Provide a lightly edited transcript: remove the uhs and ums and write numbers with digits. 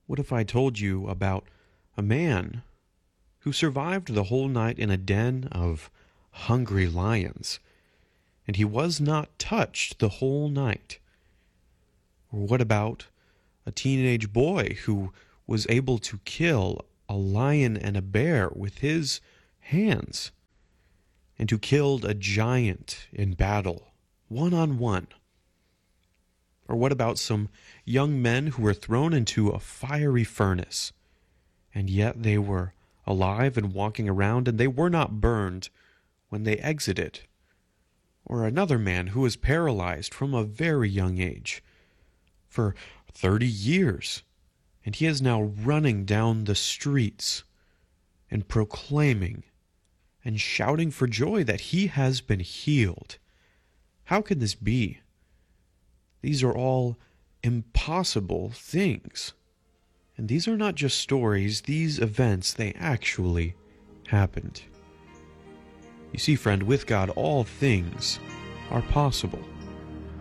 What if I told you about a man who survived the whole night in a den of hungry lions, and he was not touched the whole night? Or what about a teenage boy who was able to kill a lion and a bear with his hands, and who killed a giant in battle, one-on-one? Or what about some young men who were thrown into a fiery furnace, and yet they were alive and walking around, and they were not burned when they exited? Or another man who was paralyzed from a very young age for 30 years, and he is now running down the streets and proclaiming and shouting for joy that he has been healed. How can this be? These are all impossible things. And these are not just stories, these events, they actually happened. You see, friend, with God, all things are possible.